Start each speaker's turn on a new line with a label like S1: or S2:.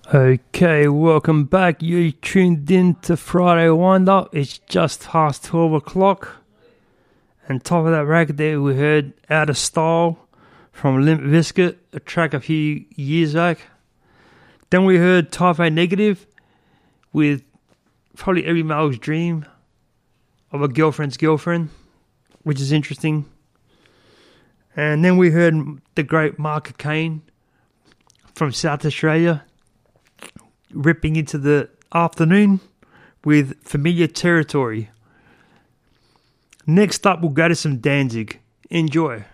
S1: Okay, welcome back. You tuned in to Friday Wind Up. It's just past 12 o'clock. And top of that racket there, we heard Out of Style from Limp Bizkit, a track a few years back. Then we heard Type A Negative with probably every male's dream of a girlfriend's girlfriend, which is interesting. And then we heard the great Mark Kane from South Australia, ripping into the afternoon with Familiar Territory. Next up, we'll go to some Danzig. Enjoy.